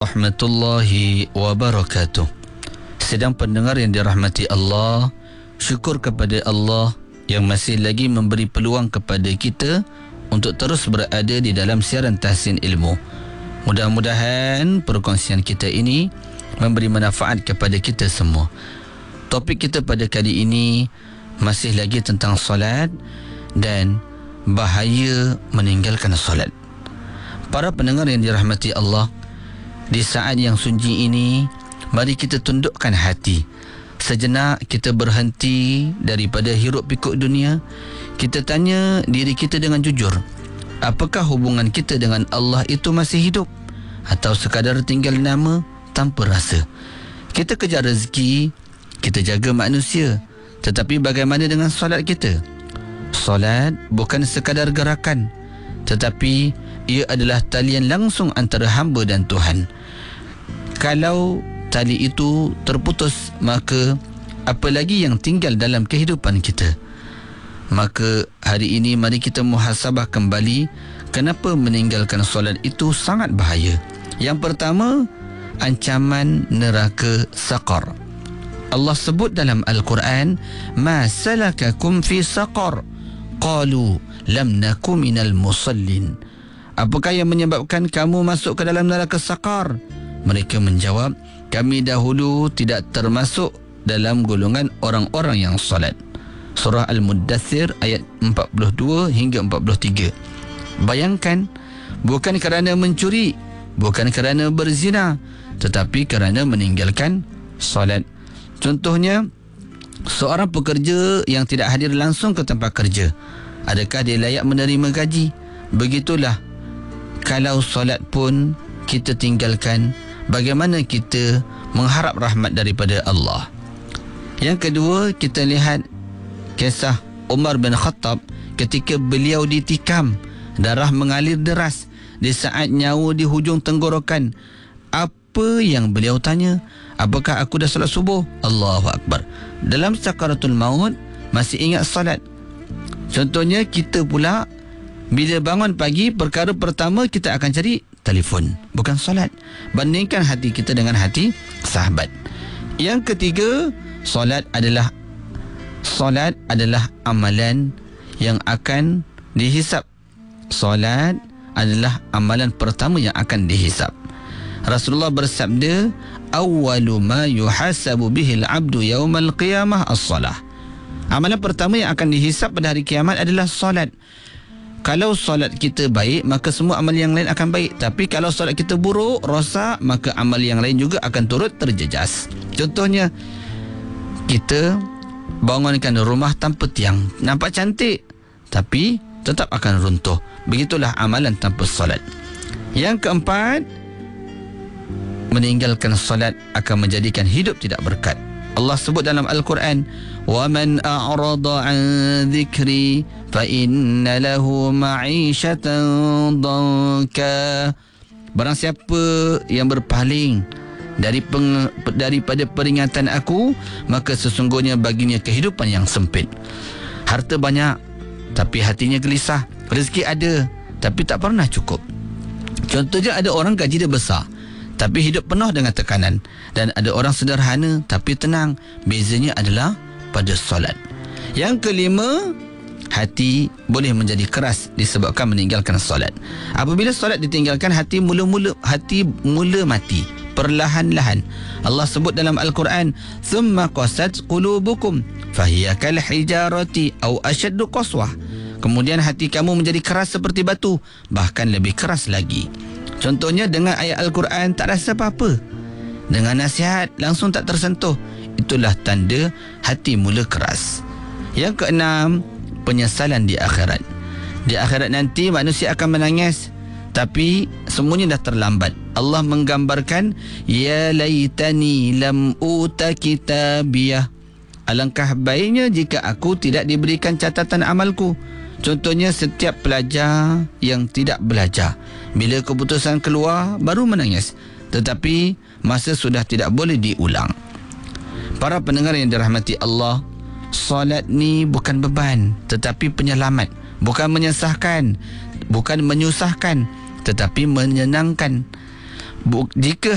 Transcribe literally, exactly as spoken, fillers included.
warahmatullahi wabarakatuh. Sedang pendengar yang dirahmati Allah, syukur kepada Allah yang masih lagi memberi peluang kepada kita untuk terus berada di dalam siaran Tahsin Ilmu. Mudah-mudahan perkongsian kita ini memberi manfaat kepada kita semua. Topik kita pada kali ini masih lagi tentang solat dan bahaya meninggalkan solat. Para pendengar yang dirahmati Allah, di saat yang sunyi ini, mari kita tundukkan hati. Sejenak kita berhenti daripada hiruk pikuk dunia. Kita tanya diri kita dengan jujur, apakah hubungan kita dengan Allah itu masih hidup atau sekadar tinggal nama tanpa rasa? Kita kejar rezeki, kita jaga manusia, tetapi bagaimana dengan solat kita? Solat bukan sekadar gerakan, tetapi ia adalah talian langsung antara hamba dan Tuhan. Kalau tali itu terputus, maka apa lagi yang tinggal dalam kehidupan kita? Maka hari ini mari kita muhasabah kembali kenapa meninggalkan solat itu sangat bahaya. Yang pertama, ancaman neraka saqar. Allah sebut dalam Al-Quran, ma salakakum fi saqar, qalu lam naku minal musallin. Apakah yang menyebabkan kamu masuk ke dalam neraka saqar? Mereka menjawab, kami dahulu tidak termasuk dalam golongan orang-orang yang salat. Surah Al-Muddathir ayat empat puluh dua hingga empat puluh tiga. Bayangkan, bukan kerana mencuri, bukan kerana berzina, tetapi kerana meninggalkan salat. Contohnya, seorang pekerja yang tidak hadir langsung ke tempat kerja, adakah dia layak menerima gaji? Begitulah, kalau solat pun kita tinggalkan, bagaimana kita mengharap rahmat daripada Allah? Yang kedua, kita lihat kisah Umar bin Khattab ketika beliau ditikam, darah mengalir deras di saat nyawa di hujung tenggorokan. Apa yang beliau tanya? Apakah aku dah solat subuh? Allahu Akbar. Dalam sakaratul maut masih ingat solat. Contohnya kita pula, bila bangun pagi, perkara pertama kita akan cari telefon, bukan solat. Bandingkan hati kita dengan hati sahabat. Yang ketiga, solat adalah solat adalah amalan yang akan dihisap. Solat adalah amalan pertama yang akan dihisap. Rasulullah bersabda, awwalu ma yuhasabu bihil abdu yawmal qiyamah as-salah. Amalan pertama yang akan dihisap pada hari kiamat adalah solat. Kalau solat kita baik, maka semua amal yang lain akan baik. Tapi kalau solat kita buruk, rosak, maka amal yang lain juga akan turut terjejas. Contohnya, kita bangunkan rumah tanpa tiang, nampak cantik, tapi tetap akan runtuh. Begitulah amalan tanpa solat. Yang keempat, meninggalkan solat akan menjadikan hidup tidak berkat. Allah sebut dalam Al-Quran, وَمَنْ أَعْرَضَ عَنْ ذِكْرِي فَإِنَّ لَهُ مَعِيشَةً ضَنْكًا. Barang siapa yang berpaling dari peng, daripada peringatan aku, maka sesungguhnya baginya kehidupan yang sempit. Harta banyak, tapi hatinya gelisah. Rezeki ada, tapi tak pernah cukup. Contohnya, ada orang gaji dia besar, tapi hidup penuh dengan tekanan. Dan ada orang sederhana tapi tenang. Bezanya adalah pada solat. Yang kelima, hati boleh menjadi keras disebabkan meninggalkan solat. Apabila solat ditinggalkan, hati mula-mula hati mula mati perlahan-lahan. Allah sebut dalam Al-Quran, thumma qasat qulubukum fahiya kal hijarati aw ashaddu qaswah. Kemudian hati kamu menjadi keras seperti batu, bahkan lebih keras lagi. Contohnya, dengan ayat Al-Quran tak rasa apa-apa, dengan nasihat langsung tak tersentuh. Itulah tanda hati mula keras. Yang keenam, penyesalan di akhirat. Di akhirat nanti manusia akan menangis, tapi semuanya dah terlambat. Allah menggambarkan, ya laitani lam uta kitabiyah. Alangkah baiknya jika aku tidak diberikan catatan amalku. Contohnya, setiap pelajar yang tidak belajar, bila keputusan keluar baru menangis, tetapi masa sudah tidak boleh diulang. Para pendengar yang dirahmati Allah, solat ni bukan beban, tetapi penyelamat. Bukan menyesahkan, bukan menyusahkan, tetapi menyenangkan. Jika